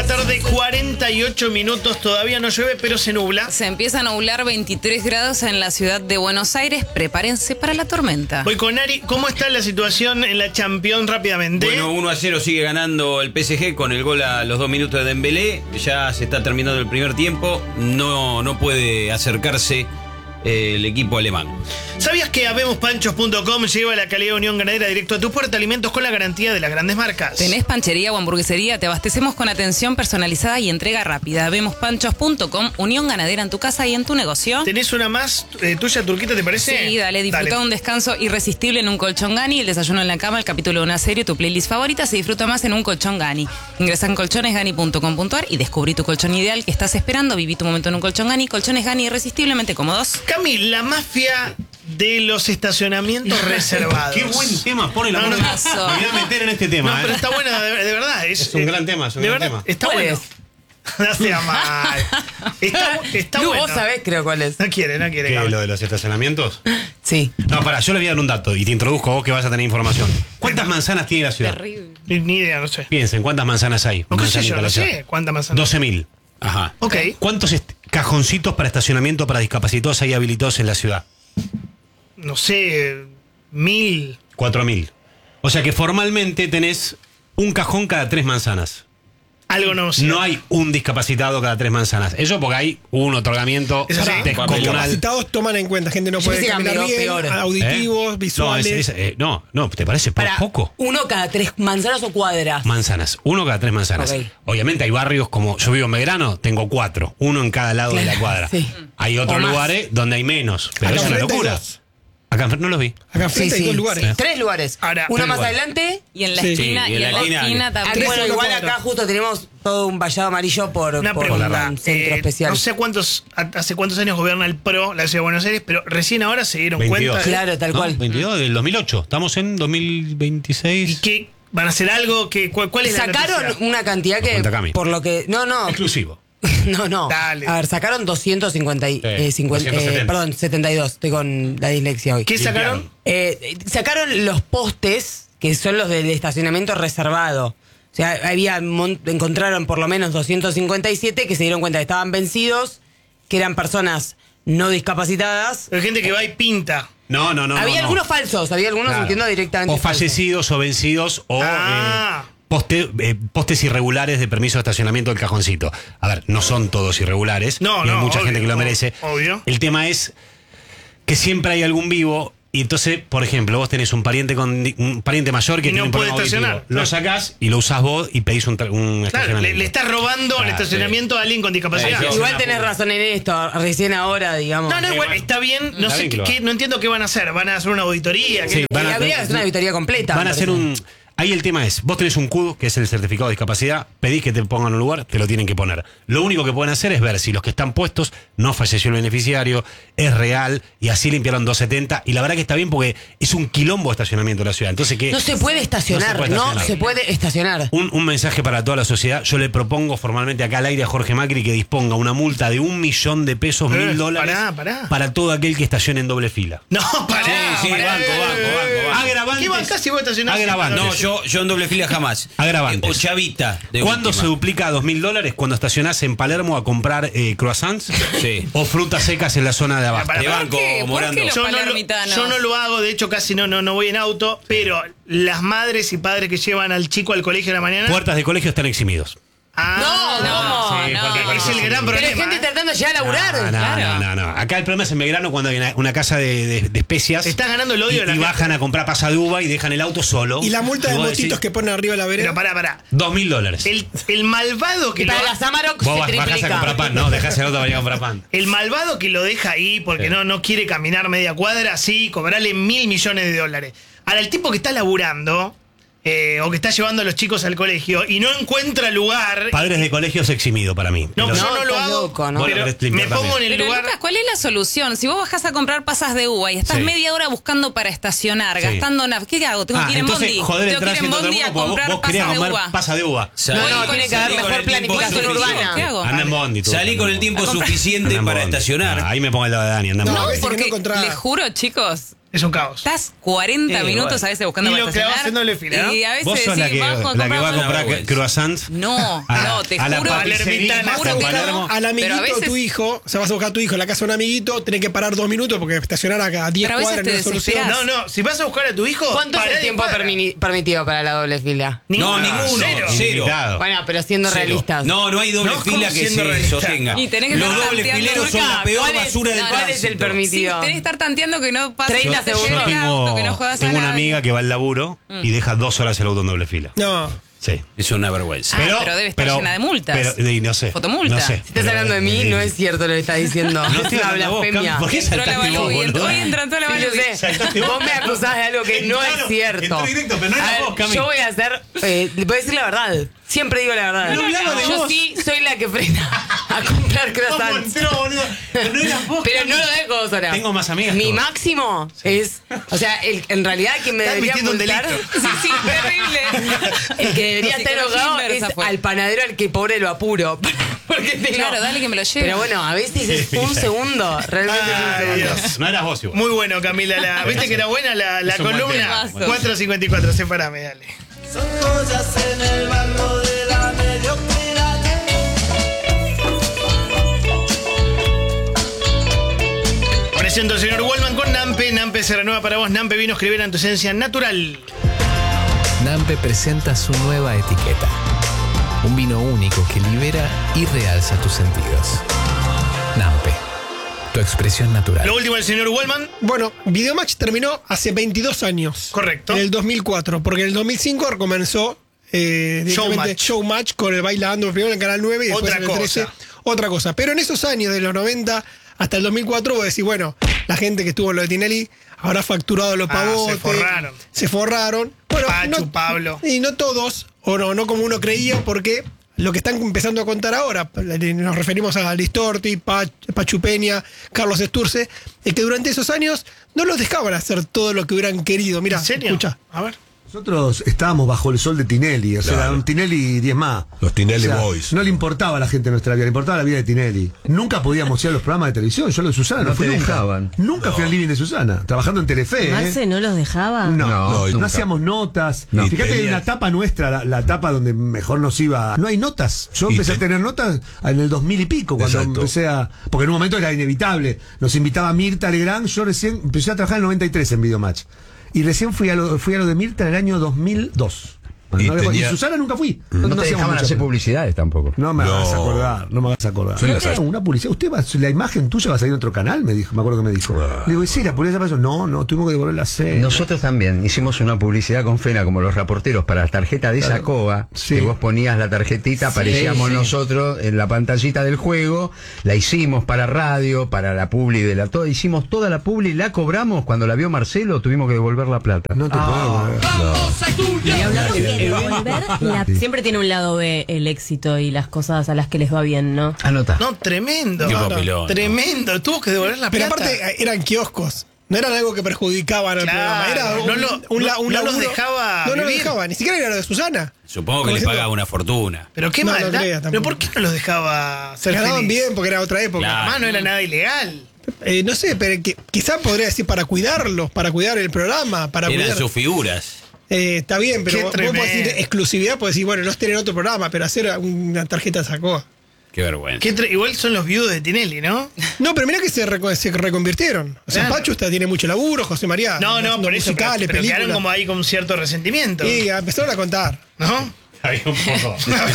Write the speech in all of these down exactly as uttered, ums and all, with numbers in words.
la tarde, cuarenta y ocho minutos. Todavía no llueve, pero se nubla. Se empieza a nublar, veintitrés grados en la ciudad de Buenos Aires. Prepárense para la tormenta. Voy con Ari. ¿Cómo está la situación en la Champions rápidamente? Bueno, uno a cero sigue ganando el P S G con el gol a los dos minutos de Dembélé. Ya se está terminando el primer tiempo. No, no puede acercarse eh, el equipo alemán. ¿Sabías que habemos panchos punto com lleva la calidad de Unión Ganadera directo a tu puerta? Alimentos con la garantía de las grandes marcas. ¿Tenés panchería o hamburguesería? Te abastecemos con atención personalizada y entrega rápida. habemos panchos punto com, Unión Ganadera en tu casa y en tu negocio. ¿Tenés una más eh, tuya, Turquita, te parece? Sí, dale, disfruta Dale. un descanso irresistible en un colchón Gani, el desayuno en la cama, el capítulo de una serie, tu playlist favorita, se disfruta más en un colchón Gani. Ingresa en colchones gani punto com punto ar y descubrí tu colchón ideal que estás esperando. Viví tu momento en un colchón Gani. Colchones Gani irresistiblemente cómodos. Cami, la mafia de los estacionamientos reservados. Qué buen tema, pone la No, mano. no, Me no. voy a meter en este tema. No, pero ¿eh? está buena, de, de verdad. Es, Es un gran tema, es un de gran verdad, tema. Está ¿Cuál bueno. es? No sea mal. Está, está Lu, bueno. vos sabés, creo cuál es. No quiere, no quiere. ¿Qué? Cami. ¿Lo de los estacionamientos? Sí. No, pará, yo le voy a dar un dato y te introduzco a vos que vas a tener información. ¿Cuántas manzanas tiene la ciudad? Terrible. Ni, ni idea, no sé. Piensen, ¿cuántas manzanas hay? No, qué sé Manzanita yo, en la no ciudad. sé cuánta más. doce mil. Ajá. Ok. ¿Cuántos est- cajoncitos para estacionamiento para discapacitados hay habilitados en la ciudad? No sé, mil. cuatro mil. O sea que formalmente tenés un cajón cada tres manzanas. Algo no sé. No hay un discapacitado cada tres manzanas. Eso porque hay un otorgamiento Es así. descomunal. Discapacitados toman en cuenta, gente no Yo puede pensé que caminar eran bien, peores. auditivos, ¿Eh? visuales. No, es- es- eh, no, no, ¿te parece po- Para poco? uno cada tres manzanas o cuadras. Manzanas, uno cada tres manzanas. Ok. Obviamente hay barrios como yo vivo en Belgrano, tengo cuatro, uno en cada lado de la Claro, cuadra. sí. Hay O otros más. lugares donde hay menos, pero Acá es una enfrente hay locura. dos. Acá enfrente no los vi. Acá enfrente hay dos lugares. Tres lugares. Ahora, Uno tres más lugares. adelante. Y en la Sí. esquina, Sí, y en la esquina Ah, también. bueno, cinco igual cuadras. acá justo tenemos todo un vallado amarillo por, Una por pregunta. un centro eh, especial. No sé cuántos, hace cuántos años gobierna el P R O, la ciudad de Buenos Aires, pero recién ahora se dieron veintidós. cuenta de Claro, tal ¿No? cual. veintidós del dos mil ocho. Estamos en dos mil veintiséis. que van a hacer algo. Que, ¿cuál, cuál es la Sacaron noticia? una cantidad Lo que, cuenta Cami. por lo que. No, no. Exclusivo. No, no. Dale. A ver, sacaron doscientos cincuenta y, Sí, eh, cincuenta, eh, doscientos setenta. perdón, setenta y dos. Estoy con la dislexia hoy. ¿Qué sacaron? Limpiaron. Eh, sacaron los postes, que son los del estacionamiento reservado. O sea, había mon- encontraron por lo menos doscientos cincuenta y siete que se dieron cuenta que estaban vencidos, que eran personas no discapacitadas. Hay gente que va y pinta. No, no, no. había no, no. algunos falsos, había algunos Claro. entiendo directamente O falsos. fallecidos o vencidos o Ah. eh, poste- eh, postes irregulares de permiso de estacionamiento del cajoncito. A ver, no son todos irregulares. No, y hay no, mucha obvio, gente que lo ob- merece. obvio. El tema es que siempre hay algún vivo. Y entonces, por ejemplo, vos tenés un pariente con di- un pariente mayor que Y tiene no un puede problema auditivo. estacionar. Lo Claro. sacás y lo usás vos y pedís un, tra- un Claro, estacionamiento. le, le estás robando el Claro, estacionamiento a alguien con discapacidad. Eh, sí. Igual una tenés puta. razón en esto, recién ahora, digamos. No, no, Sí, igual, bueno. está bien. No Está sé bien que qué, lo qué- hagan. no entiendo qué van a hacer. ¿Van a hacer una auditoría? Sí, ¿Qué- van a- habría que hacer una auditoría completa. Van a me hacer parece. un... Ahí el tema es, vos tenés un C U D, que es el certificado de discapacidad, pedís que te pongan un lugar, te lo tienen que poner. Lo único que pueden hacer es ver si los que están puestos no falleció el beneficiario, es real, y así limpiaron doscientos setenta, y la verdad que está bien porque es un quilombo de estacionamiento de la ciudad. Entonces que No se puede estacionar, No se puede no estacionar. se puede estacionar. Un, un mensaje para toda la sociedad. Yo le propongo formalmente acá al aire a Jorge Macri que disponga una multa de un millón de pesos, Eh, mil dólares, pará, pará. para todo aquel que estacione en doble fila. No, pará. Sí, sí, pará, banco, eh, banco, eh, banco, banco. Agravantes. ¿Qué bancás si vos estacionás? Agravantes. No, yo, yo en doble fila jamás. Agravantes. Eh, O chavita. De ¿Cuándo última. se duplica a dos mil dólares? Cuando estacionás en Palermo a comprar eh, croissants Sí. o frutas secas en la zona de abajo. Pará, De pará. banco, ¿Por qué? ¿Por Morando. qué los Yo no, lo, palermitanos? yo no lo hago, de hecho casi no, no, no voy en auto, pero las madres y padres que llevan al chico al colegio a la mañana. Puertas de colegio están eximidos. Ah, No, ¿cómo? Sí, no, porque- no. es el gran Pero hay problema. gente ¿eh? tratando de llegar a laburar. No, no, claro. no, no, no. Acá el problema es en Belgrano cuando hay una, una casa de, de- de especias. Te estás ganando el odio y, de la y gente. bajan a comprar pasa de uva y dejan el auto solo. Y la multa de vos motitos decís, que ponen arriba de la vereda. Pero pará, pará. Dos mil dólares. El, el malvado que Y lo, para las Amarok Vos se baj- bajás a triplica. comprar pan, no, dejás el auto para ir a comprar pan. el malvado que lo deja ahí porque Sí. no, no quiere caminar media cuadra, sí, cobrarle mil millones de dólares. Ahora, el tipo que está laburando, eh, o que está llevando a los chicos al colegio y no encuentra lugar. Padres de colegios eximido para mí. No, Pero- yo no lo estás hago, loco, ¿no? Vos lo pero querés limpiar me pongo también. en el Pero lugar. Lucas, ¿cuál es la solución? Si vos bajás a comprar pasas de uva y estás Sí. media hora buscando para estacionar, Sí. gastando nafta, ¿qué hago? Tengo Ah, que ir en entonces, bondi. joder el Tengo que ir en tránsito del bondi a mundo porque comprar vos, vos querías pasas de comer uva. pasa de uva. Salí No, no, con- tiene que salí haber con mejor el tiempo planificación suficiente. urbana. ¿Qué hago? Anda en bondi. tú. Salí con el tiempo A comprar- suficiente Anda en para bondi. estacionar. Ah, ahí me pongo el lado de Dani, anda en No, bondi. ves que no Porque encontrás- les juro, chicos, Es un caos. Estás cuarenta Sí, minutos bueno. a veces buscando Y para lo clavas estacionar. en doble fila, ¿no? Y a veces Vos sos la decís, que, bajo a la que va a comprar comprar una- croissants. No, a- no, te a la juro. patisserie, Palermitana. Juro en que Palermo. no. Al amiguito Pero a veces- de tu hijo, o sea, vas a buscar a tu hijo en la casa de un amiguito, tenés que parar dos minutos porque estacionar acá a diez Pero a veces cuadras te no es solución. desesperás. No, no, si vas a buscar a tu hijo. ¿Cuánto es pará el de tiempo cuadra. permini- permitido para la doble fila? No, Ah, ninguno. cero. Cero. Ilimitado. Bueno, pero siendo Cero. realistas. No, no hay doble No, fila ¿cómo que siendo se realista? sostenga. Y tenés que Los estar dobles tanteando. fileros son la peor ¿Cuál es- basura del ¿Cuál es el tránsito. Sí, permitido? tenés que estar tanteando que no pase. treinta no te segundos. llegue Yo el auto, tengo, que no jodas a tengo una nadie. amiga que va al laburo y deja dos horas el auto en doble fila. No. Sí. Es una vergüenza. Ah, pero debe estar llena de multas. Pero, y no sé. Fotomulta. No sé. Si estás hablando de mí, no es cierto lo que estás diciendo. No es estoy una hablando de vos, blasfemia. Cami, ¿por qué Entró la saltaste vos, Balú y boludo? hoy entró la Sí, Balú. yo sé. Saltaste vos. Vos me acusás de algo que no Claro, es cierto. entró directo, pero no era A ver, vos, Cami. yo voy a hacer, eh, voy a decir la verdad. Siempre digo la verdad. No hablaba de yo vos. sí soy la que frena a comprar ¿Cómo croissants. entró, boludo? Pero no eras vos, Pero Cami. no lo dejo dos horas. Tengo más amigas Mi que vos. máximo es, o sea, el, en realidad quien me Estás debería admitiendo un multar, delito. Sí, sí, terrible. el que debería La estar psicología enojado inversa es fue. al panadero al que pobre lo apuro. Porque tengo- Claro, dale que me lo lleve. Pero bueno, a veces es un segundo. Realmente es un Ay, segundo. Dios. No eras vos igual. Muy bueno, Camila. La, ¿Viste que era buena la, la Es un buen columna? tema. cuatro cincuenta y cuatro, separame, dale. Son joyas en el barro de la mediocridad. Presento al señor Wallman con Nampe. Nampe se renueva para vos. Nampe vino a escribir en tu esencia natural. Nampe presenta su nueva etiqueta. Un vino único que libera y realza tus sentidos. Nampe, tu expresión natural. Lo último del señor Wallman. Bueno, Videomatch terminó hace veintidós años. Correcto. En el dos mil cuatro, porque en el dos mil cinco comenzó eh, directamente Showmatch. Showmatch con el Bailando primero en el Canal nueve y después Otra en el trece. cosa. Otra cosa. Pero en esos años, de los noventa hasta el dos mil cuatro, vos decís, bueno, la gente que estuvo en lo de Tinelli habrá facturado los Ah, pavotes. se forraron. Se forraron. Bueno, Pachu, Pablo. Y no todos, o no, no como uno creía, porque lo que están empezando a contar ahora, nos referimos a Listorti, Pach, Pachu Peña, Carlos Esturce, es que durante esos años no los dejaban hacer todo lo que hubieran querido. Mira, ¿En serio? escucha. A ver. Nosotros estábamos bajo el sol de Tinelli, o sea, Claro. un Tinelli y diez más. Los Tinelli O sea, Boys. No le importaba a la gente nuestra vida, le importaba la vida de Tinelli. Nunca podíamos ir a los programas de televisión, yo lo de Susana no, No fui te nunca. dejaban. Nunca fui al living de Susana, trabajando en Telefe. ¿eh? ¿Marce no los dejaba? No, No, no, nunca. hacíamos notas. Ni Fíjate que hay tenías- una tapa nuestra, la, la tapa donde mejor nos iba. No hay notas. Yo Y empecé te- a tener notas en el dos mil y pico, cuando Exacto. empecé a. Porque en un momento era inevitable. Nos invitaba Mirta Legrand. Yo recién empecé a trabajar en el noventa y tres en Videomatch. Y recién fui a lo, fui a lo de Mirta en el año dos mil dos. Y Y, no había- tenía- y Susana nunca fui. No, te hacíamos dejaban mucha hacer pre- publicidades tampoco. No me No. hagas acordar, no me hagas acordar. Sí, las- Una publicidad. Usted va, la imagen tuya va a salir en otro canal, me dijo, me acuerdo que me dijo. Ah. Le digo, ¿y sí, la publicidad pasó? No, no, tuvimos que devolver la serie. Nosotros también hicimos una publicidad con Fena, como los reporteros, para la tarjeta de Claro. Sacoba, Sí. que vos ponías la tarjetita, aparecíamos sí. nosotros en la pantallita del juego, la hicimos para radio, para la publi de la todo, hicimos toda la publi, la cobramos, cuando la vio Marcelo tuvimos que devolver la plata. No te puedo creer. Y hablando de devolver, la- siempre tiene un lado B el éxito y las cosas a las que les va bien, ¿no? Anota. No, tremendo. Qué No, no, papelón, ¿no? Tremendo. Tuvo que devolver la Pero plata. aparte eh, eran kioscos. No eran algo que perjudicaban al Claro, programa. Era un, no lo- un la- no- un no los laburo- dejaba No, no los vivir. dejaba. Ni siquiera era lo de Susana. Supongo que Como le diciendo, paga una fortuna. Pero qué No, no maldad. creía tampoco. Pero ¿por qué no los dejaba ser Ganaban feliz? bien porque era otra época. Claro. Además no era nada ilegal. Eh, no sé, pero que, quizá podría decir para cuidarlos, para cuidar el programa, para Eran cuidar. sus figuras. Eh, está bien, pero Qué vos, vos podés decir tremendo. exclusividad, podés decir, bueno, no tener otro programa, pero hacer una tarjeta sacó. Qué vergüenza. Qué tre- Igual son los viudos de Tinelli, ¿no? No, pero mirá que se, reco- se reconvirtieron. O sea, Claro. Pachu está, tiene mucho laburo, José María. No, no, haciendo por eso. Pero, musicales, pero quedaron películas. como ahí con cierto resentimiento. Y empezaron a contar. ¿No? Había un poco.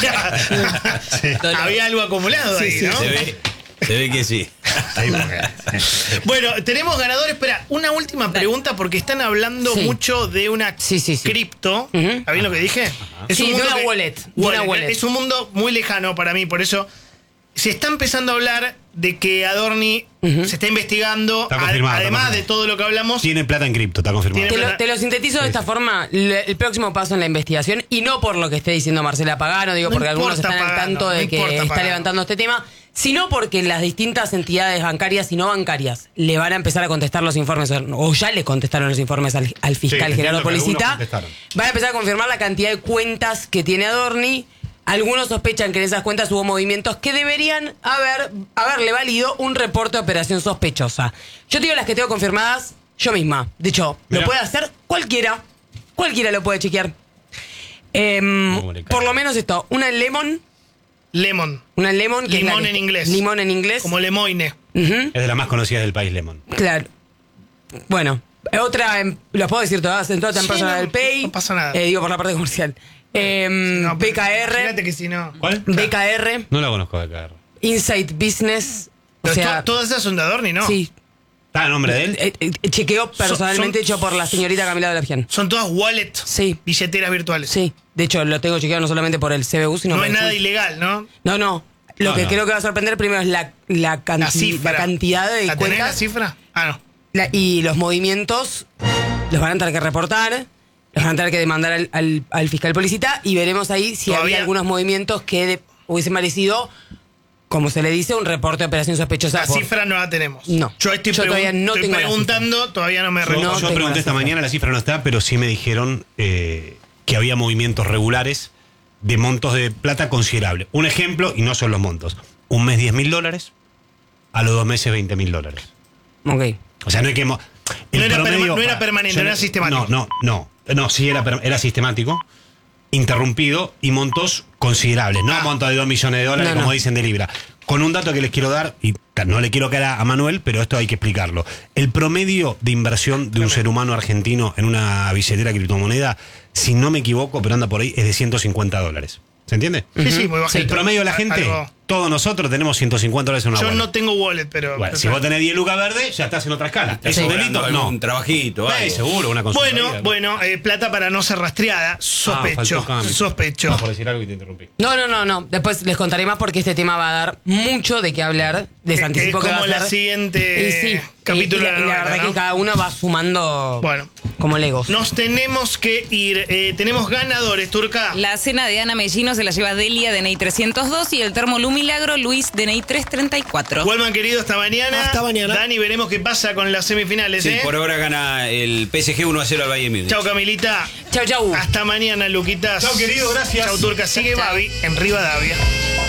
había, había algo acumulado Sí, ahí, sí, ¿no? Se ve, se ve que sí. Ahí porque- Bueno, tenemos ganadores. Espera, una última pregunta porque están hablando Sí. mucho de una Sí, sí, sí. cripto. Ujú. ¿Está bien lo que dije? Sí, de una que- wallet, de una wallet. Es un mundo muy lejano para mí, por eso se está empezando a hablar de que Adorni se está investigando, Está a- confirmado, está además confirmado. de todo lo que hablamos. Tiene plata en cripto, está confirmado. Tiene- Te lo, te lo sintetizo de esta forma, le- el próximo paso en la investigación, y no por lo que esté diciendo Marcela Pagano, digo, No porque algunos importa están al Pagano, tanto de no que importa está Pagano. levantando este tema, sino porque las distintas entidades bancarias y no bancarias le van a empezar a contestar los informes, o ya le contestaron los informes al, al fiscal Sí, Gerardo entiendo que algunos Policita, contestaron. van a empezar a confirmar la cantidad de cuentas que tiene Adorni. Algunos sospechan que en esas cuentas hubo movimientos que deberían haber, haberle valido un reporte de operación sospechosa. Yo te digo las que tengo confirmadas Yo misma. De hecho, Mirá. lo puede hacer cualquiera. Cualquiera lo puede chequear. Em, ¿Cómo le cae? por lo menos esto. Una lemon. Lemon. Una lemon. Que es la Limón que- en inglés. Limón en inglés. Como Lemoine. Ujú. Es de las más conocidas del país, Lemon. Claro. Bueno, otra, em, los puedo decir todas, en todas en Sí, Personal no, Pay. no pasa nada. Eh, digo por la parte comercial. Em, No, pero B K R. Imagínate que si no. ¿Cuál? B K R. No la conozco de acá. Inside Business. O Pero sea, to- todas esas son de Adorni, ¿no? sí. ¿Está a nombre de él? Eh, eh, chequeo personalmente son- hecho por la señorita Camila Dolargian. Son todas wallet. Sí. Billeteras virtuales. Sí. De hecho, lo tengo chequeado no solamente por el C B U, sino No por es el nada full. ilegal, ¿no? No, no. Lo No, que no. creo que va a sorprender primero es la, la, canti- La cifra. la cantidad de ¿La tenés la cuentas cifra? Ah, no. la- y los movimientos los van a tener que reportar, los van a tener que demandar al, al- al fiscal policita y veremos ahí si Todavía- había algunos movimientos que de- hubiesen merecido, como se le dice, un reporte de operación sospechosa. La por- cifra no la tenemos. No. Yo estoy, Yo pregun- todavía no estoy tengo la preguntando, todavía no me Yo, respondo. No yo tengo pregunté la esta cifra. mañana, la cifra no está, pero sí me dijeron eh, que había movimientos regulares de montos de plata considerables. Un ejemplo, y no son los montos. Un mes diez mil dólares, a los dos meses veinte mil dólares. Ok. O sea, no es que... mo- el No era promedio- perma- no era para- permanente, yo no era sistemático. No, no, no. No, sí era, per- era sistemático, interrumpido y montos considerables. No Ah. montos de dos millones de dólares, No, como no. dicen de libra. Con un dato que les quiero dar, y no le quiero caer a a Manuel, pero esto hay que explicarlo. El promedio de inversión de un ser humano argentino en una billetera criptomoneda, si no me equivoco, pero anda por ahí, es de ciento cincuenta dólares. ¿Se entiende? Sí, sí, muy bajito. El promedio de la gente, Algo- todos nosotros tenemos ciento cincuenta dólares en una Yo wallet. no tengo wallet, pero. Bueno, si vos tenés diez lucas verdes, ya estás en otra escala. ¿Es un delito? No. Un No. trabajito, Eh, algo. seguro, una consulta. Bueno, bueno, eh, plata para no ser rastreada. Sospecho. Ah, faltó cambio. sospecho. No, por decir algo y te interrumpí. No, no, no, no. Después les contaré más porque este tema va a dar mucho de qué hablar. Les Es- anticipo es que va como a ser. la siguiente Y sí, capítulo y, y de la, la y la novela, verdad ¿no? que cada uno va sumando Bueno. como legos. Nos tenemos que ir. Eh, tenemos ganadores, Turca. La cena de Ana Mellino se la lleva Delia, D N I trescientos dos, y el termo Lu Milagro, Luis, D N I trescientos treinta y cuatro. Vuelvan, querido, hasta mañana. Hasta mañana. Dani, veremos qué pasa con las semifinales, Sí, ¿eh? por ahora gana el P S G uno a cero al Bayern Múnich. Chau, Camilita. Chau, chau. Hasta mañana, Luquitas. Chau, querido, gracias. Chau, Turca. Sigue Chau, chau. Babi en Rivadavia.